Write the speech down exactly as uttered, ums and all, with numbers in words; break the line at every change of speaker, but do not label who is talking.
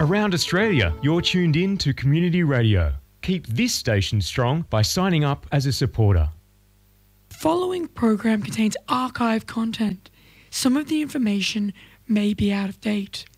Around Australia, you're tuned in to Community Radio. Keep this station strong by signing up as a supporter.
The following program contains archive content. Some of the information may be out of date.